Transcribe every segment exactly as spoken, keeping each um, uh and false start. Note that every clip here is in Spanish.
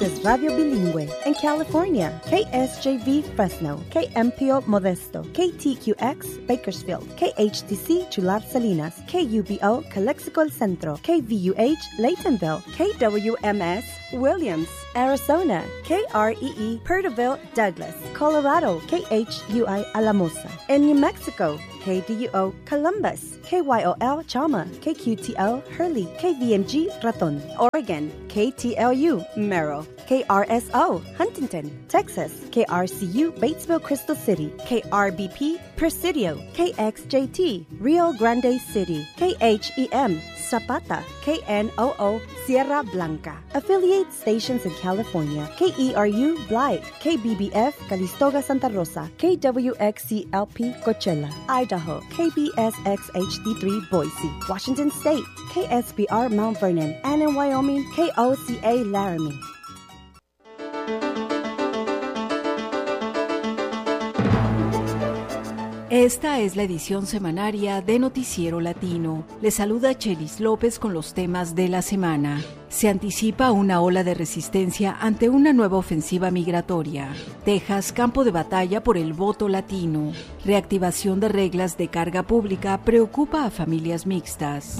es radio bilingüe. En California, K S J V Fresno, K M P O Modesto, K T Q X Bakersfield, K H T C Chular Salinas, K U B O Calexico El Centro, K V U H Laytonville, K W M S Williams, Arizona, K R E E Perterville Douglas, Colorado, K H U I Alamosa. En New Mexico, K D U O Columbus, K Y O L Chama, K Q T L Hurley, K V M G Raton. Oregon, K T L U Merrill, K R S O Huntington. Texas, K R C U Batesville Crystal City, K R B P Presidio, K X J T Rio Grande City, K H E M Zapata, K N O O Sierra Blanca. Affiliate stations in California, K E R U Blythe, K B B F Calistoga Santa Rosa, K W X C L P Coachella, Idaho, K B S X H D three Boise, Washington State, K S B R Mount Vernon, and in Wyoming, K O C A Laramie. Esta es la edición semanaria de Noticiero Latino. Les saluda Chelis López con los temas de la semana. Se anticipa una ola de resistencia ante una nueva ofensiva migratoria. Texas, campo de batalla por el voto latino. Reactivación de reglas de carga pública preocupa a familias mixtas.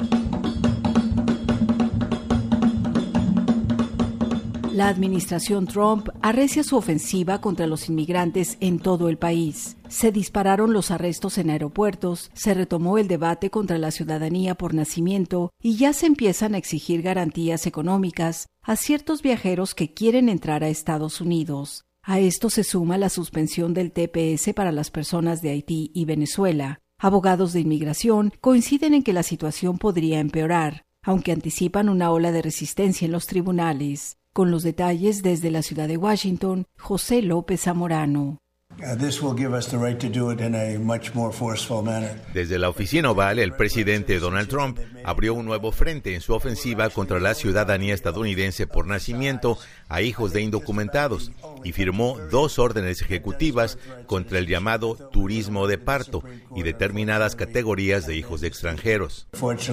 La administración Trump arrecia su ofensiva contra los inmigrantes en todo el país. Se dispararon los arrestos en aeropuertos, se retomó el debate contra la ciudadanía por nacimiento y ya se empiezan a exigir garantías económicas a ciertos viajeros que quieren entrar a Estados Unidos. A esto se suma la suspensión del T P S para las personas de Haití y Venezuela. Abogados de inmigración coinciden en que la situación podría empeorar, aunque anticipan una ola de resistencia en los tribunales. Con los detalles desde la ciudad de Washington, José López Zamorano. Desde la oficina oval, el presidente Donald Trump abrió un nuevo frente en su ofensiva contra la ciudadanía estadounidense por nacimiento a hijos de indocumentados y firmó dos órdenes ejecutivas contra el llamado turismo de parto y determinadas categorías de hijos de extranjeros.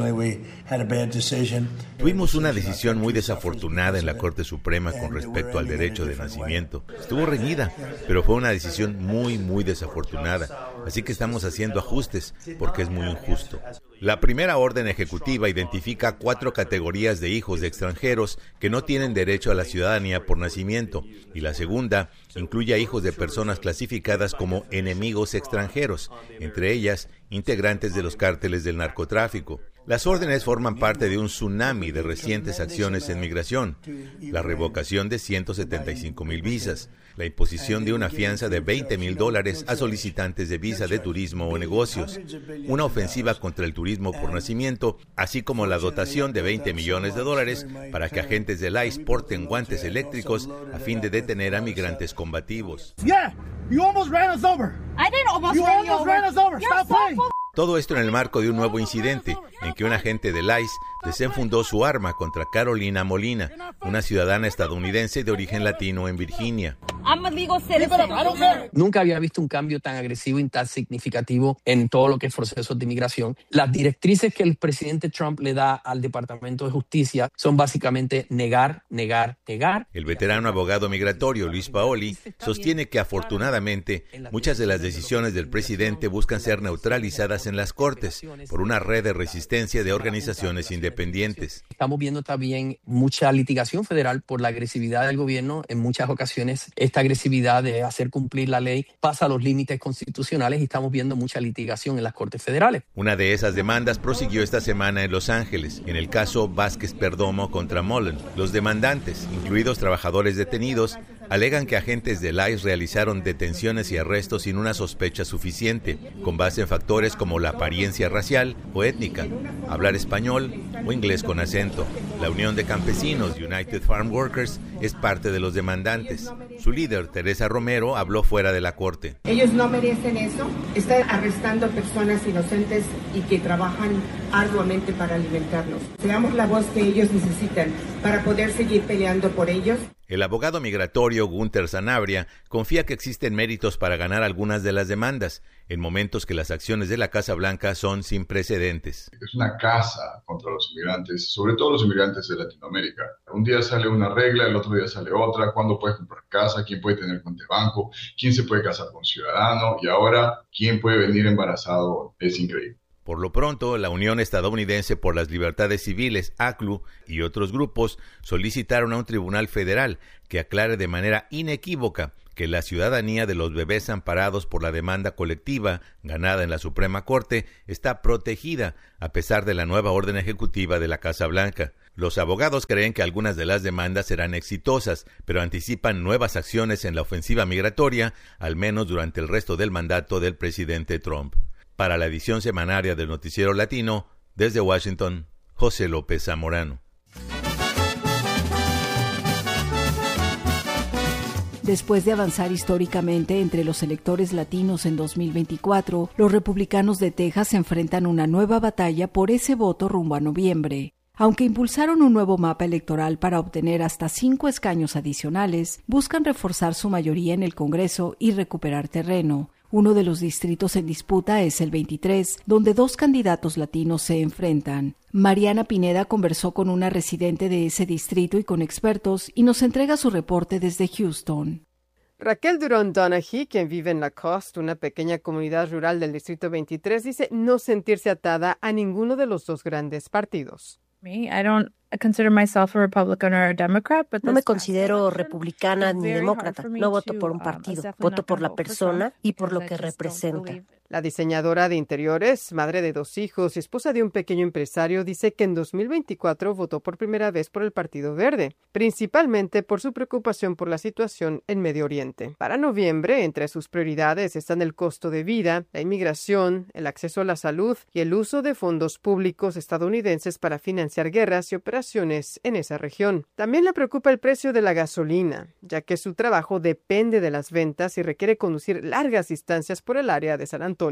Tuvimos una decisión muy desafortunada en la Corte Suprema con respecto al derecho de nacimiento. Estuvo reñida, pero fue una decisión muy, muy desafortunada. Así que estamos haciendo ajustes porque es muy injusto. La primera orden ejecutiva identifica cuatro categorías de hijos de extranjeros que no tienen derecho a la ciudadanía por nacimiento, y la segunda incluye a hijos de personas clasificadas como enemigos extranjeros, entre ellas integrantes de los cárteles del narcotráfico. Las órdenes forman parte de un tsunami de recientes acciones en migración: la revocación de ciento setenta y cinco mil visas, la imposición de una fianza de veinte mil dólares a solicitantes de visa de turismo o negocios, una ofensiva contra el turismo por nacimiento, así como la dotación de veinte millones de dólares para que agentes del I C E porten guantes eléctricos a fin de detener a migrantes combativos. Yeah, you almost ran us over. I didn't almost you run you almost over. ran us over. You're Stop so playing. full- Todo esto en el marco de un nuevo incidente en que un agente del I C E desenfundó su arma contra Carolina Molina, una ciudadana estadounidense de origen latino en Virginia. I'm a legal citizen. Nunca había visto un cambio tan agresivo y tan significativo en todo lo que es procesos de inmigración. Las directrices que el presidente Trump le da al Departamento de Justicia son básicamente negar, negar, negar. El veterano abogado migratorio Luis Paoli sostiene que afortunadamente muchas de las decisiones del presidente buscan ser neutralizadas en las cortes por una red de resistencia de organizaciones independientes. Estamos viendo también mucha litigación federal por la agresividad del gobierno. En muchas ocasiones esta agresividad de hacer cumplir la ley pasa los límites constitucionales y estamos viendo mucha litigación en las cortes federales. Una de esas demandas prosiguió esta semana en Los Ángeles, en el caso Vázquez Perdomo contra Mullen. Los demandantes, incluidos trabajadores detenidos, alegan que agentes del I C E realizaron detenciones y arrestos sin una sospecha suficiente, con base en factores como la apariencia racial o étnica, hablar español o inglés con acento. La Unión de Campesinos United Farm Workers es parte de los demandantes. Su líder, Teresa Romero, habló fuera de la corte. Ellos no merecen eso. Están arrestando personas inocentes y que trabajan arduamente para alimentarnos. Seamos la voz que ellos necesitan para poder seguir peleando por ellos. El abogado migratorio Gunther Sanabria confía que existen méritos para ganar algunas de las demandas, en momentos que las acciones de la Casa Blanca son sin precedentes. Es una caza contra los inmigrantes, sobre todo los inmigrantes de Latinoamérica. Un día sale una regla, el otro día sale otra. ¿Cuándo puedes comprar casa? ¿Quién puede tener cuenta de banco? ¿Quién se puede casar con un ciudadano? Y ahora, ¿quién puede venir embarazado? Es increíble. Por lo pronto, la Unión Estadounidense por las Libertades Civiles, A C L U, y otros grupos solicitaron a un tribunal federal que aclare de manera inequívoca que la ciudadanía de los bebés amparados por la demanda colectiva ganada en la Suprema Corte está protegida a pesar de la nueva orden ejecutiva de la Casa Blanca. Los abogados creen que algunas de las demandas serán exitosas, pero anticipan nuevas acciones en la ofensiva migratoria, al menos durante el resto del mandato del presidente Trump. Para la edición semanaria del Noticiero Latino, desde Washington, José López Zamorano. Después de avanzar históricamente entre los electores latinos en dos mil veinticuatro, los republicanos de Texas enfrentan una nueva batalla por ese voto rumbo a noviembre. Aunque impulsaron un nuevo mapa electoral para obtener hasta cinco escaños adicionales, buscan reforzar su mayoría en el Congreso y recuperar terreno. Uno de los distritos en disputa es el veintitrés, donde dos candidatos latinos se enfrentan. Mariana Pineda conversó con una residente de ese distrito y con expertos y nos entrega su reporte desde Houston. Raquel Durón Donaghy, quien vive en Lacoste, una pequeña comunidad rural del distrito veintitrés, dice no sentirse atada a ninguno de los dos grandes partidos. No me considero republicana ni demócrata. No voto por un partido. Voto por la persona y por lo que representa. La diseñadora de interiores, madre de dos hijos y esposa de un pequeño empresario, dice que en dos mil veinticuatro votó por primera vez por el Partido Verde, principalmente por su preocupación por la situación en Medio Oriente. Para noviembre, entre sus prioridades están el costo de vida, la inmigración, el acceso a la salud y el uso de fondos públicos estadounidenses para financiar guerras y operaciones en esa región. También le preocupa el precio de la gasolina, ya que su trabajo depende de las ventas y requiere conducir largas distancias por el área de San Antonio.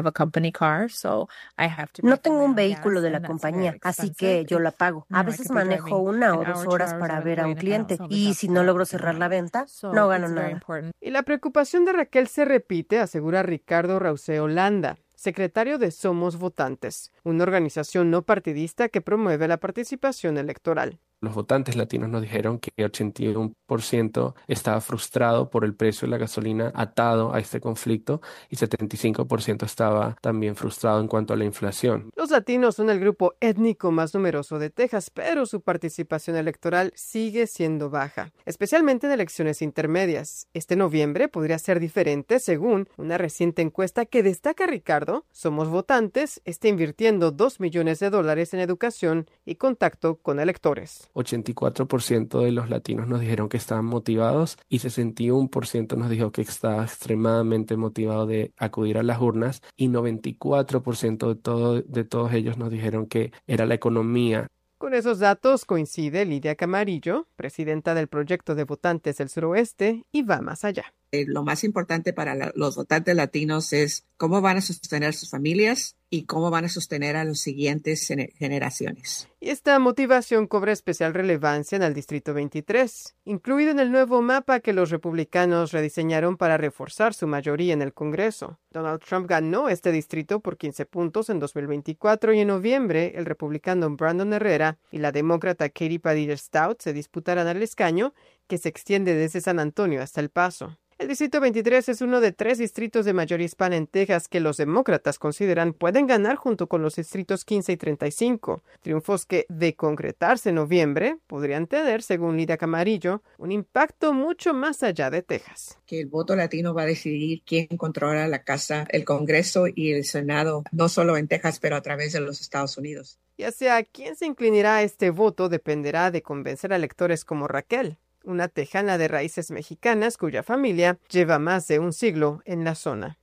No tengo un vehículo de la compañía, así que yo la pago. A veces manejo una o dos horas para ver a un cliente y si no logro cerrar la venta, no gano nada. Y la preocupación de Raquel se repite, asegura Ricardo Rauseo Landa, secretario de Somos Votantes, una organización no partidista que promueve la participación electoral. Los votantes latinos nos dijeron que ochenta y uno por ciento estaba frustrado por el precio de la gasolina atado a este conflicto y setenta y cinco por ciento estaba también frustrado en cuanto a la inflación. Los latinos son el grupo étnico más numeroso de Texas, pero su participación electoral sigue siendo baja, especialmente en elecciones intermedias. Este noviembre podría ser diferente según una reciente encuesta que destaca Ricardo. Somos Votantes está invirtiendo dos millones de dólares en educación y contacto con electores. ochenta y cuatro por ciento de los latinos nos dijeron que estaban motivados y sesenta y uno por ciento nos dijo que estaba extremadamente motivado de acudir a las urnas y noventa y cuatro por ciento de, todo, de todos ellos nos dijeron que era la economía. Con esos datos coincide Lidia Camarillo, presidenta del Proyecto de Votantes del Suroeste, y va más allá. Eh, lo más importante para la, los votantes latinos es cómo van a sostener sus familias y cómo van a sostener a las siguientes generaciones. Y esta motivación cobra especial relevancia en el Distrito veintitrés, incluido en el nuevo mapa que los republicanos rediseñaron para reforzar su mayoría en el Congreso. Donald Trump ganó este distrito por quince puntos en dos mil veinticuatro y en noviembre el republicano Brandon Herrera y la demócrata Katie Padilla Stout se disputarán el escaño que se extiende desde San Antonio hasta El Paso. El Distrito veintitrés es uno de tres distritos de mayoría hispana en Texas que los demócratas consideran pueden ganar junto con los distritos quince y treinta y cinco, triunfos que, de concretarse en noviembre, podrían tener, según Lidia Camarillo, un impacto mucho más allá de Texas. Que el voto latino va a decidir quién controla la Casa, el Congreso y el Senado, no solo en Texas, pero a través de los Estados Unidos. Y hacia quién se inclinará a este voto dependerá de convencer a electores como Raquel, una tejana de raíces mexicanas cuya familia lleva más de un siglo en la zona.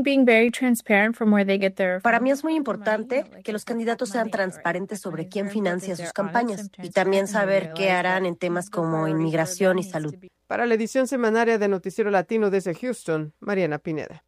Para mí es muy importante que los candidatos sean transparentes sobre quién financia sus campañas y también saber qué harán en temas como inmigración y salud. Para la edición semanaria de Noticiero Latino desde Houston, Mariana Pineda.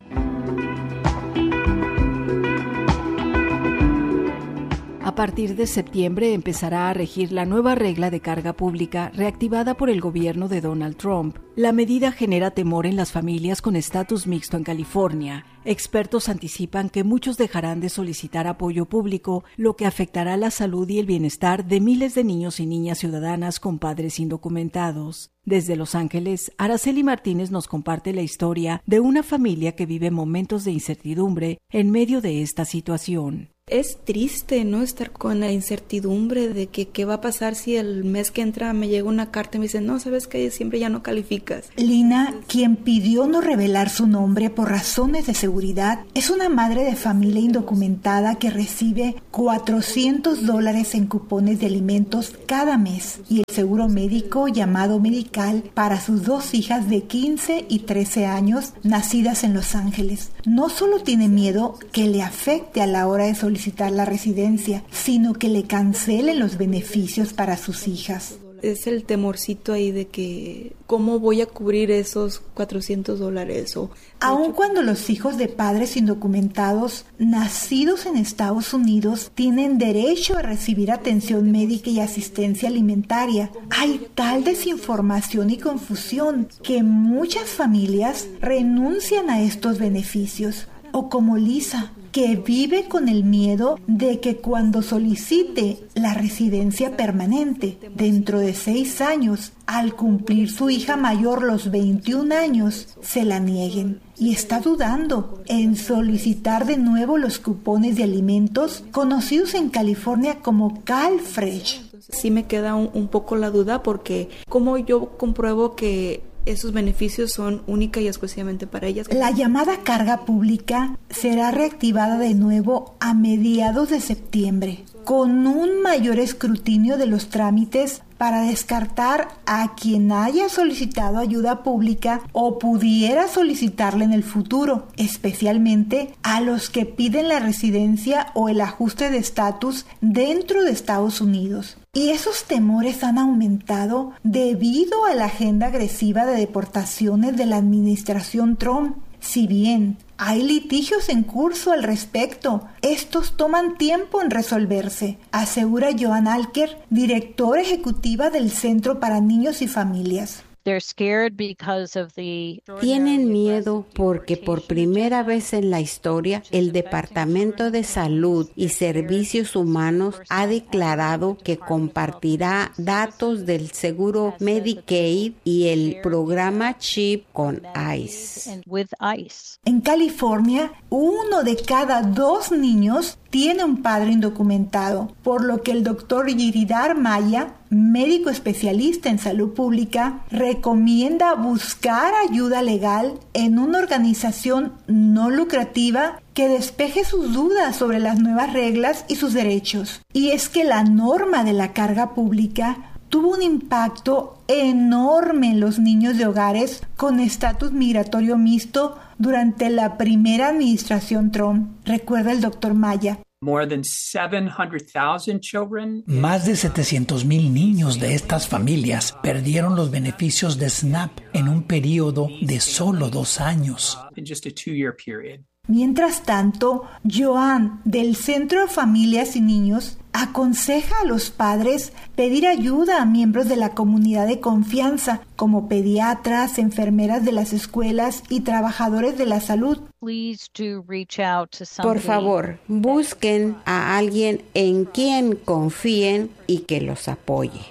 A partir de septiembre empezará a regir la nueva regla de carga pública reactivada por el gobierno de Donald Trump. La medida genera temor en las familias con estatus mixto en California. Expertos anticipan que muchos dejarán de solicitar apoyo público, lo que afectará la salud y el bienestar de miles de niños y niñas ciudadanas con padres indocumentados. Desde Los Ángeles, Araceli Martínez nos comparte la historia de una familia que vive momentos de incertidumbre en medio de esta situación. Es triste, ¿no? Estar con la incertidumbre de que qué va a pasar si el mes que entra me llega una carta y me dicen, no, sabes que siempre ya no calificas. Lina, quien pidió no revelar su nombre por razones de seguridad, es una madre de familia indocumentada que recibe cuatrocientos dólares en cupones de alimentos cada mes y el seguro médico llamado Medical para sus dos hijas de quince y trece años nacidas en Los Ángeles. No solo tiene miedo que le afecte a la hora de solicitar solicitar la residencia, sino que le cancelen los beneficios para sus hijas. Es el temorcito ahí de que cómo voy a cubrir esos cuatrocientos dólares. O Aun cuando los hijos de padres indocumentados nacidos en Estados Unidos tienen derecho a recibir atención médica y asistencia alimentaria, hay tal desinformación y confusión que muchas familias renuncian a estos beneficios. O como Lisa, que vive con el miedo de que cuando solicite la residencia permanente dentro de seis años, al cumplir su hija mayor los veintiún años, se la nieguen. Y está dudando en solicitar de nuevo los cupones de alimentos conocidos en California como CalFresh. Sí me queda un, un poco la duda porque ¿cómo yo compruebo que esos beneficios son única y exclusivamente para ellas? La llamada carga pública será reactivada de nuevo a mediados de septiembre, con un mayor escrutinio de los trámites para descartar a quien haya solicitado ayuda pública o pudiera solicitarla en el futuro, especialmente a los que piden la residencia o el ajuste de estatus dentro de Estados Unidos. Y esos temores han aumentado debido a la agenda agresiva de deportaciones de la administración Trump. Si bien hay litigios en curso al respecto, estos toman tiempo en resolverse, asegura Joan Alker, directora ejecutiva del Centro para Niños y Familias. Tienen miedo porque por primera vez en la historia el Departamento de Salud y Servicios Humanos ha declarado que compartirá datos del seguro Medicaid y el programa CHIP con ICE. En California, uno de cada dos niños tiene un padre indocumentado, por lo que el doctor Giridhar Maya, médico especialista en salud pública, recomienda buscar ayuda legal en una organización no lucrativa que despeje sus dudas sobre las nuevas reglas y sus derechos. Y es que la norma de la carga pública tuvo un impacto enorme en los niños de hogares con estatus migratorio mixto durante la primera administración Trump, recuerda el doctor Maya. Más de setecientos mil niños de estas familias perdieron los beneficios de SNAP en un periodo de solo dos años. Mientras tanto, Joan, del Centro de Familias y Niños, aconseja a los padres pedir ayuda a miembros de la comunidad de confianza, como pediatras, enfermeras de las escuelas y trabajadores de la salud. Por favor, busquen a alguien en quien confíen y que los apoye.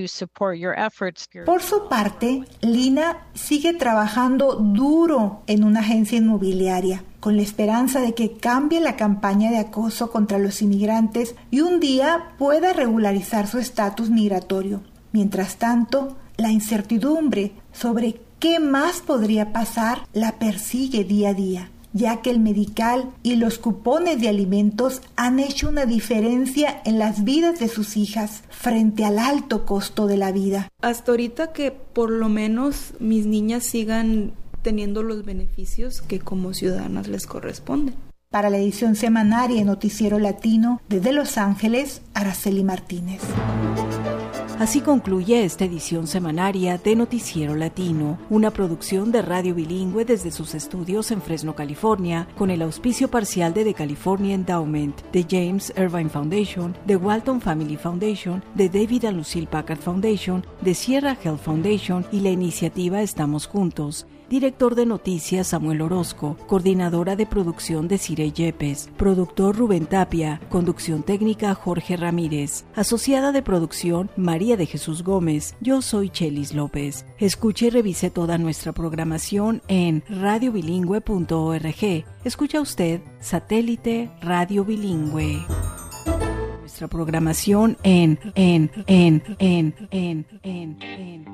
Por su parte, Lina sigue trabajando duro en una agencia inmobiliaria, con la esperanza de que cambie la campaña de acoso contra los inmigrantes y un día pueda regularizar su estatus migratorio. Mientras tanto, la incertidumbre sobre qué más podría pasar la persigue día a día, ya que el Medical y los cupones de alimentos han hecho una diferencia en las vidas de sus hijas frente al alto costo de la vida. Hasta ahorita que por lo menos mis niñas sigan teniendo los beneficios que como ciudadanas les corresponden. Para la edición semanaria de Noticiero Latino, desde Los Ángeles, Araceli Martínez. Así concluye esta edición semanaria de Noticiero Latino, una producción de Radio Bilingüe desde sus estudios en Fresno, California, con el auspicio parcial de The California Endowment, de James Irvine Foundation, de Walton Family Foundation, de David and Lucille Packard Foundation, de Sierra Health Foundation y la iniciativa Estamos Juntos. Director de Noticias Samuel Orozco, coordinadora de producción Desiree Yepes, productor Rubén Tapia, conducción técnica Jorge Ramírez, asociada de producción María de Jesús Gómez. Yo soy Chelis López. Escuche y revise toda nuestra programación en radio bilingüe punto org. Escucha usted Satélite Radio Bilingüe. Nuestra programación en en en en en en en